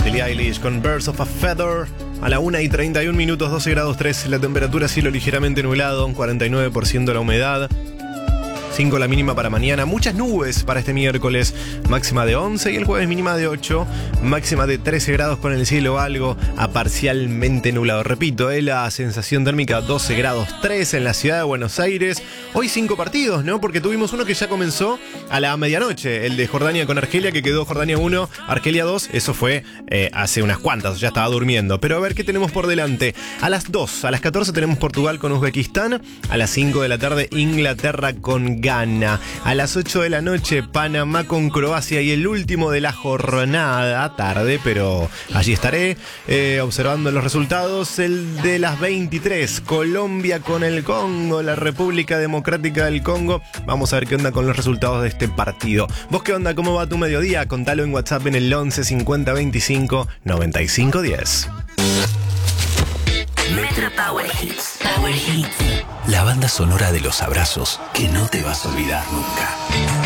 Billie Eilish con Birds of a Feather. A la 1:31, 12 grados 3 la temperatura, cielo ligeramente nublado, un 49% la humedad. 5 la mínima para mañana, muchas nubes para este miércoles, máxima de 11 y el jueves mínima de 8, máxima de 13 grados con el cielo algo a parcialmente nublado. Repito, la sensación térmica 12 grados 3 en la ciudad de Buenos Aires. Hoy 5 partidos, ¿no? Porque tuvimos uno que ya comenzó a la medianoche, el de Jordania con Argelia, que quedó Jordania 1, Argelia 2, eso fue hace unas cuantas, ya estaba durmiendo. Pero a ver qué tenemos por delante. A las 2, a las 14 tenemos Portugal con Uzbekistán, a las 5 de la tarde Inglaterra con Ghana. A las 8 de la noche, Panamá con Croacia y el último de la jornada, tarde, pero allí estaré observando los resultados. El de las 23, Colombia con el Congo, la República Democrática del Congo. Vamos a ver qué onda con los resultados de este partido. ¿Vos qué onda? ¿Cómo va tu mediodía? Contalo en WhatsApp en el 11 50 25 95 10. Metro Power Hits. Power Hits. La banda sonora de los abrazos que no te vas a olvidar nunca.